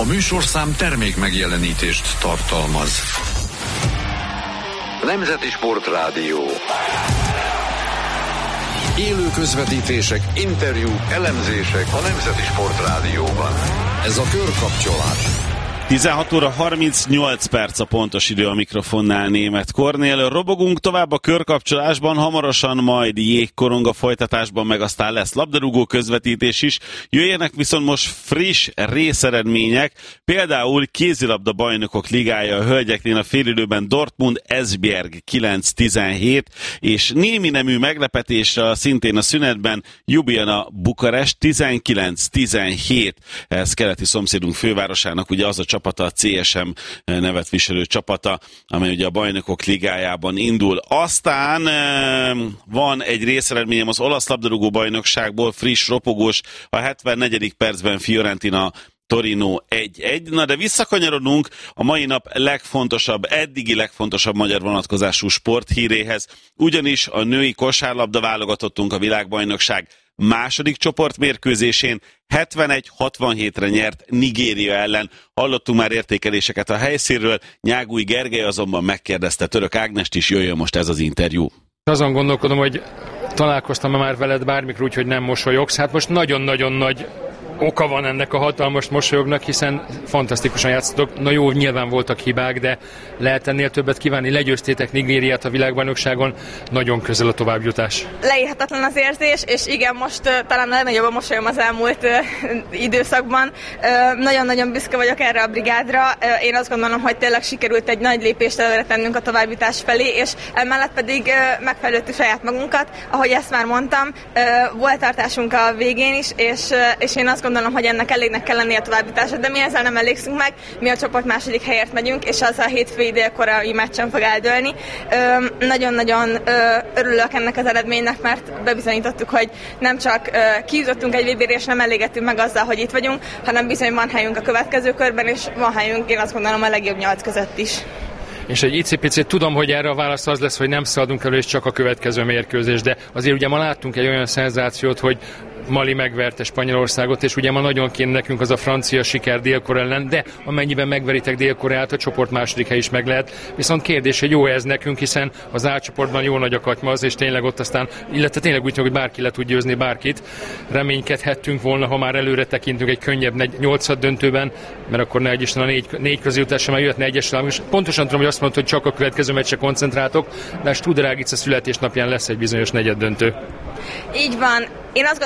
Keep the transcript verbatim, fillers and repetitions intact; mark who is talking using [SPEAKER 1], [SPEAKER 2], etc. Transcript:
[SPEAKER 1] A műsorszám termék megjelenítést tartalmaz. Nemzeti Sportrádió. Élő közvetítések, interjúk, elemzések a Nemzeti Sportrádióban. Ez a Körkapcsolás.
[SPEAKER 2] tizenhat óra harmincnyolc perc a pontos idő, a mikrofonnál Németh Kornél. Robogunk tovább a körkapcsolásban, hamarosan majd jégkorong folytatásban, meg aztán lesz labdarúgó közvetítés is. Jöjjenek viszont most friss részeredmények, például kézilabda bajnokok ligája a hölgyeknél a félidőben Dortmund Esbjerg kilenc tizenhét, és némi nemű meglepetésre szintén a szünetben Ljubljana Bukarest tizenkilenc tizenhét. Ez keleti szomszédunk fővárosának ugye az a csapata, a cé es em nevet viselő csapata, amely ugye a bajnokok ligájában indul. Aztán van egy részeredményem az olasz labdarúgó bajnokságból, friss, ropogós, a hetvennegyedik percben Fiorentina Torino egy egy. Na de visszakanyarodunk a mai nap legfontosabb, eddigi legfontosabb magyar vonatkozású sporthíréhez, ugyanis a női kosárlabda válogatottunk a világbajnokság második csoportmérkőzésén hetvenegy hatvanhétre nyert Nigéria ellen. Hallottunk már értékeléseket a helyszínről, Nyágúj Gergely azonban megkérdezte Török Ágnest is, jöjjön most ez az interjú.
[SPEAKER 3] Azon gondolkodom, hogy találkoztam már veled bármikor úgy, hogy nem mosolyogsz. Hát most nagyon-nagyon nagy oka van ennek a hatalmas mosolyognak, hiszen fantasztikusan játszottok. Na jó, nyilván voltak hibák, de lehet ennél többet kívánni. Legyőztétek Nigériát a világbajnokságon, nagyon közel a továbbjutás.
[SPEAKER 4] Leírhatatlan az érzés, és igen, most uh, talán legnagyobb a mosolyom az elmúlt uh, időszakban. Uh, nagyon-nagyon büszke vagyok erre a brigádra. Uh, én azt gondolom, hogy tényleg sikerült egy nagy lépést előre tennünk a továbbjutás felé, és emellett pedig uh, megfejlődtük saját magunkat. Ahogy ezt már mondtam, uh, volt tartásunk a végén is, és, uh, és én azt gondolom, hogy ennek elégnek kell lennie a továbbjutásra, de mi ezzel nem elégszünk meg, mi a csoport második helyért megyünk, és az a hétfői délkorai meccsen fog eldőlni. Ö, nagyon-nagyon ö, örülök ennek az eredménynek, mert bebizonyítottuk, hogy nem csak ö, kijutottunk egy vé bére, és nem elégettünk meg azzal, hogy itt vagyunk, hanem bizony van helyünk a következő körben, és van helyünk, én azt gondolom, a legjobb nyolc között is.
[SPEAKER 3] És egy icipicit tudom, hogy erre a válasz az lesz, hogy nem szaladunk elő, és csak a következő mérkőzés, de azért ugye ma láttunk egy olyan szenzációt, hogy Mali megverte Spanyolországot, és ugye ma nagyon kéne nekünk az a francia siker Dél-Korea ellen, de amennyiben megveritek Dél-Koreát, a csoport második hely is meg lehet. Viszont kérdés, hogy jó ez nekünk, hiszen az A csoportban jó nagy a katyma, és tényleg ott aztán, illetve tényleg úgy, hogy bárki le tud győzni bárkit. Reménykedhettünk volna, ha már előre tekintünk egy könnyebb nyolcad döntőben, mert akkor ne egy Isten a négy, négy közéjutásra már jöhetne egyesre. Pontosan tudom, hogy azt mondod, hogy csak a következő meccsre koncentráltok, de a Studer Ágica születésnapján lesz egy bizonyos negyeddöntő.
[SPEAKER 4] Így van. Én azt